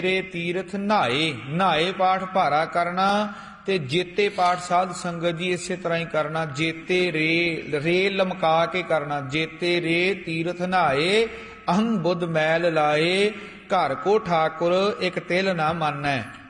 ਰੇ ਤੀਰਥ ਨਹਾਏ, ਨਹਾਏ ਪਾਠ ਭਾਰਾ ਕਰਨਾ ਤੇ ਜੇਤੇ ਪਾਠ ਸਾਧ ਸੰਗਤ ਜੀ ਇਸੇ ਤਰ੍ਹਾਂ ਹੀ ਕਰਨਾ। ਜੇਤੇ ਰੇ ਲਮਕਾ ਕੇ ਕਰਨਾ। ਜੇਤੇ ਰੇ ਤੀਰਥ ਨਹਾਏ, ਅਹੰ ਬੁੱਧ ਮੈਲ ਲਾਏ, ਘਰ ਕੋ ਠਾਕੁਰ ਇੱਕ ਤਿਲ ਨਾ ਮਾਨੈ।